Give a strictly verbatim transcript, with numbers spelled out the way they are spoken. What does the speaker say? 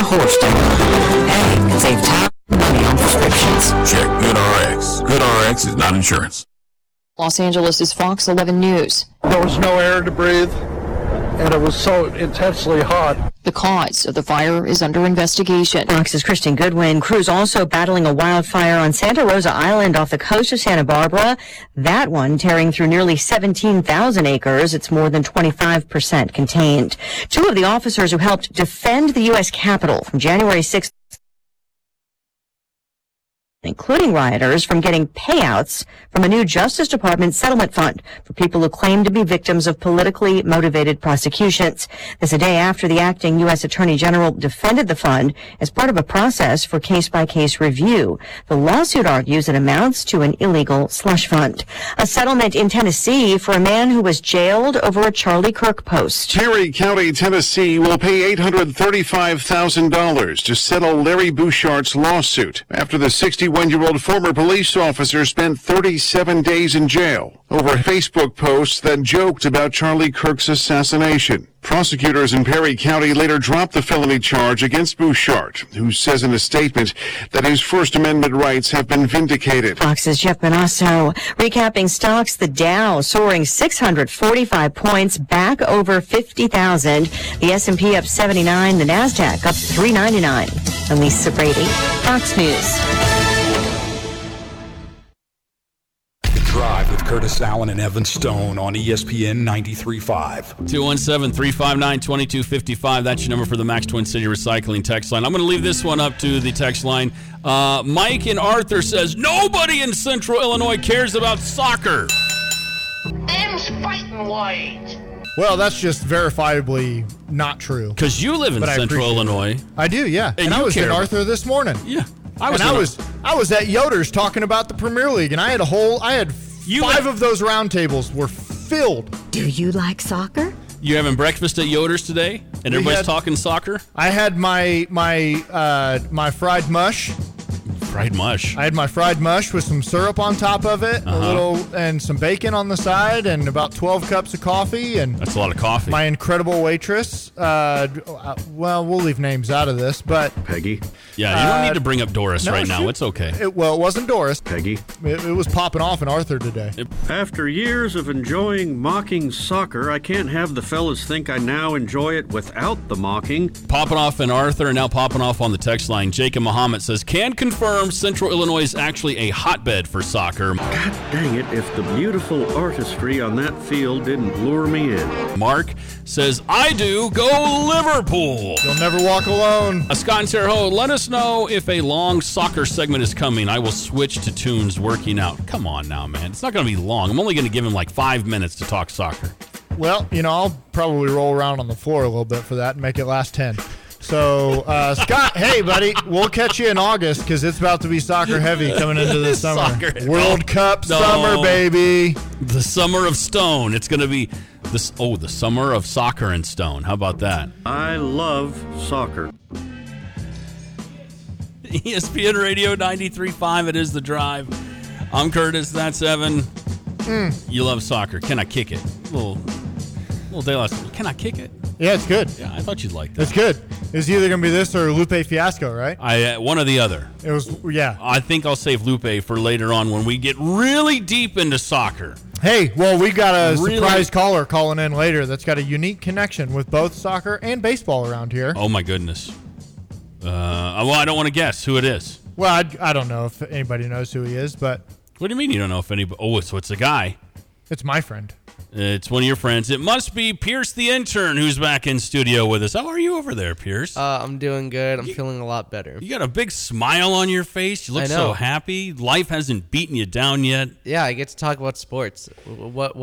Holster. Hey, and save time and money on prescriptions. Check GoodRx. GoodRx is not insurance. Los Angeles is Fox eleven News. There was no air to breathe, and it was so intensely hot. The cause of the fire is under investigation. Fox's Kristen Goodwin. Crews also battling a wildfire on Santa Rosa Island off the coast of Santa Barbara. That one tearing through nearly seventeen thousand acres. It's more than twenty-five percent contained. Two of the officers who helped defend the U S Capitol from January sixth, including rioters, from getting payouts from a new Justice Department settlement fund for people who claim to be victims of politically motivated prosecutions. This a day after the acting U S Attorney General defended the fund as part of a process for case-by-case review. The lawsuit argues it amounts to an illegal slush fund. A settlement in Tennessee for a man who was jailed over a Charlie Kirk post. Perry County, Tennessee will pay eight hundred thirty-five thousand dollars to settle Larry Bouchardt's lawsuit after the sixty-one-year-old former police officer spent thirty-seven days in jail over Facebook posts that joked about Charlie Kirk's assassination. Prosecutors in Perry County later dropped the felony charge against Bouchard, who says in a statement that his First Amendment rights have been vindicated. Fox's Jeff Benasso recapping stocks. The Dow soaring six hundred forty-five points, back over fifty thousand. The S and P up seventy-nine. The NASDAQ up three ninety-nine. I'm Lisa Brady, Fox News. Drive with Curtis Allen and Evan Stone on E S P N ninety-three point five. two one seven, three five nine, two two five five. That's your number for the Max Twin City Recycling text line. I'm going to leave this one up to the text line. Uh, Mike in Arthur says, nobody in Central Illinois cares about soccer. Them's fighting white. Well, that's just verifiably not true. Because you live in But Central Illinois. I do, yeah. And And, I you was care in about- Arthur this morning. Yeah. I was and I in- was I was at Yoder's talking about the Premier League, and I had a whole I had You five have- of those round tables were filled. Do you like soccer? You having breakfast at Yoder's today? And We everybody's had- talking soccer? I had my my uh, my fried mush. Fried mush. I had my fried mush with some syrup on top of it, Uh-huh. a little and some bacon on the side, and about twelve cups of coffee. And That's a lot of coffee. my incredible waitress. Uh, well, we'll leave names out of this, but Peggy. Yeah, you don't Uh, need to bring up Doris no, right now. she- It's okay. it, well, it wasn't Doris. Peggy. It, it was popping off in Arthur today. After years of enjoying mocking soccer, I can't have the fellas think I now enjoy it without the mocking. Popping off in Arthur and now popping off on the text line. Jacob Muhammad says, can confirm Central Illinois is actually a hotbed for soccer. God dang it, if the beautiful artistry on that field didn't lure me in. Mark says, I do. Go Liverpool. You'll never walk alone. Uh, Scott and Sarah Ho, let us know if a long soccer segment is coming. I will switch to Tunes working out. Come on now, man. It's not going to be long. I'm only going to give him like five minutes to talk soccer. Well, you know, I'll probably roll around on the floor a little bit for that and make it last ten. So, uh, Scott, hey, buddy, we'll catch you in August because it's about to be soccer heavy coming into the summer. Soccer. World Cup No. summer, baby. The summer of Stone. It's going to be this. Oh, the summer of soccer and Stone. How about that? I love soccer. E S P N Radio ninety-three point five. It is The Drive. I'm Curtis. That's Evan. Mm. You love soccer. Can I kick it? Little, little day last. Can I kick it? Yeah, it's good. Yeah, I thought you'd like that. It's good. It's either going to be this or Lupe Fiasco, right? I uh, one or the other. It was, yeah. I think I'll save Lupe for later on when we get really deep into soccer. Hey, well, we got a Really? surprise caller calling in later that's got a unique connection with both soccer and baseball around here. Oh my goodness. Uh, well, I don't want to guess who it is. Well, I, I don't know if anybody knows who he is, but What do you mean you don't know if anybody? Oh, so it's a guy. it's my friend. It's one of your friends. It must be Pierce the intern who's back in studio with us. How are you over there, Pierce? Uh, I'm doing good. I'm feeling a lot better. You got a big smile on your face. You look I so know. happy. Life hasn't beaten you down yet. Yeah, I get to talk about sports. What